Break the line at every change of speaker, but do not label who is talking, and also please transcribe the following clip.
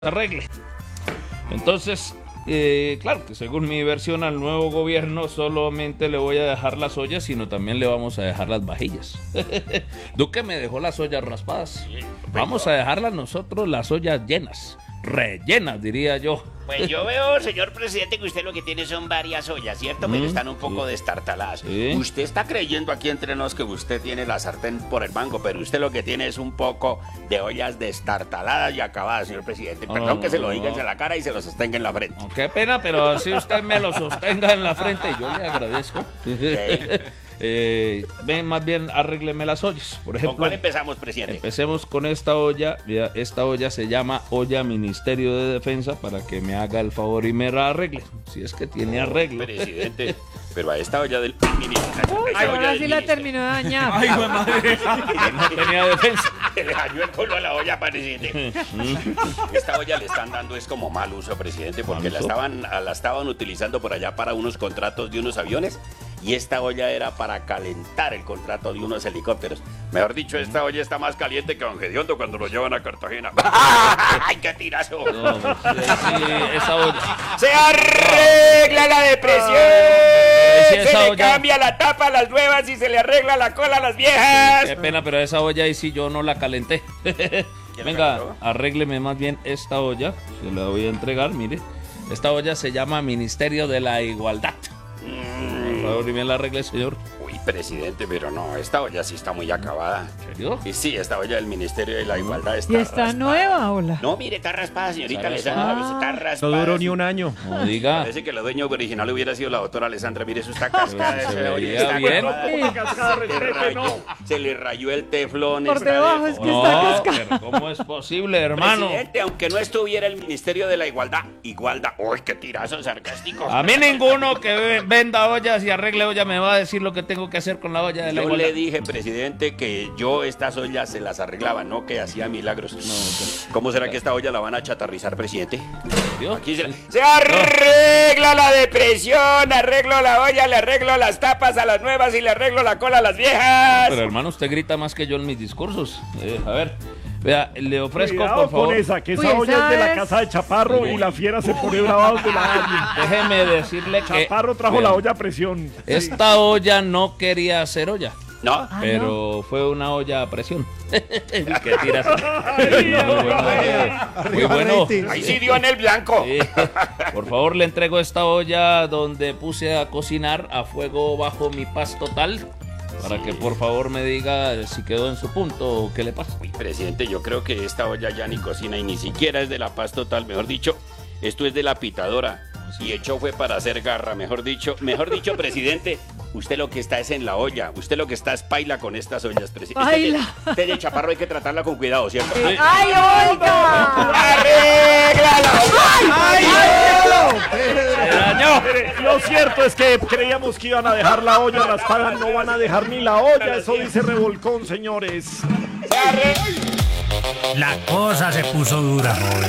arregle. Entonces, claro que según mi versión al nuevo gobierno solamente le voy a dejar las ollas, sino también le vamos a dejar las vajillas. Duque me dejó las ollas raspadas. Vamos a dejarlas nosotros las ollas llenas, rellenas, diría yo.
Pues yo veo, señor presidente, que usted lo que tiene son varias ollas, ¿cierto? Pero están un poco destartaladas.
Sí.
Usted está creyendo aquí entre nos que usted tiene la sartén por el mango, pero usted lo que tiene es un poco de ollas destartaladas y acabadas, señor presidente. Perdón que se lo diga en la cara y se lo sostenga en la frente.
Oh, qué pena, pero si usted me lo sostenga en la frente, yo le agradezco. Ven, más bien arrégleme las ollas. Por ejemplo,
¿Con cuál empezamos, presidente?
empecemos con esta olla. Esta olla se llama olla Ministerio de Defensa, para que me haga el favor y me la arregle, si es que tiene arreglo.
Presidente, pero a esta olla del ministerio.
Ay, ahora sí la terminó de dañar.
Ay, güey, madre. No tenía defensa.
Se le dañó el culo a la olla, presidente. Esta olla le están dando es como mal uso, presidente, porque
¿Mal uso?
la estaban utilizando por allá para unos contratos de unos aviones. Y esta olla era para calentar el contrato de unos helicópteros. Mejor dicho, esta olla está más caliente que Don Gediondo cuando lo llevan a Cartagena. ¡Ay, qué tirazo!
No, sí, esa olla.
¡Se arregla la depresión!
Sí,
¡Se
esa
le
olla.
cambia la tapa a las nuevas y se le arregla la cola a las viejas!
Qué pena, pero esa olla ahí sí yo no la calenté. Venga, arrégleme más bien esta olla. Se la voy a entregar, mire. Esta olla se llama Ministerio de la Igualdad. Por favor, y me la arregle, señor.
Uy, presidente, pero no, esta olla sí está muy acabada.
¿En serio?
Y sí, esta olla del Ministerio de la Igualdad está
¿Y está
raspada.
nueva, hola?
No, mire, está raspada, señorita
Está
Alessandra, está raspada.
No duró ni un año.
No diga.
Parece que la dueña original hubiera sido la doctora Alessandra. Mire, eso está cascada.
Pero si se
esa olla
veía
está
bien.
acabada. Se le rayó el teflón.
Por
esta
debajo
vez.
es que está
No,
cascada.
pero ¿cómo es posible, hermano?
Presidente, aunque no estuviera el Ministerio de la Igualdad. Uy, qué tirazo sarcástico.
A mí ninguno que venda ollas y arregle olla me va a decir lo que tengo que hacer con la olla de la
Yo
igualdad.
le dije, presidente, que yo estas ollas se las arreglaba, no que hacía milagros. ¿Cómo será que esta olla la van a chatarrizar, presidente?
¿Vio?
Aquí se arregla la depresión, arreglo la olla, le arreglo las tapas a las nuevas y le arreglo la cola a las viejas.
Pero hermano, usted grita más que yo en mis discursos. A ver, vea, le ofrezco,
Cuidado
por favor.
con esa, que esa
Uy,
olla es de la
esa
casa de Chaparro y la fiera se pone brava donde la alguien.
Déjeme decirle que
Chaparro trajo
vea,
la olla a presión.
esta olla no quería ser olla,
¿No?
pero fue una olla a presión. ¿Qué tiras? Muy bueno.
Ahí sí dio en el blanco.
Sí. Por favor, le entrego esta olla donde puse a cocinar a fuego bajo mi paz total, para que por favor me diga si quedó en su punto o qué le pasa.
Uy, presidente, yo creo que esta olla ya ni cocina y ni siquiera es de la paz total. Mejor dicho, esto es de la pitadora. Y hecho fue para hacer garra, mejor dicho, presidente, usted lo que está es en la olla, usted lo que está es paila con estas ollas, presidente.
Paila.
Este de Chaparro hay que tratarla con cuidado, ¿cierto?
¡Ay, oiga!
¡Arregla la olla!
¡Se dañó!
Mire, lo cierto es que creíamos que iban a dejar la olla raspada, no van a dejar ni la olla, eso dice Revolcón, señores.
La cosa se puso dura, joven.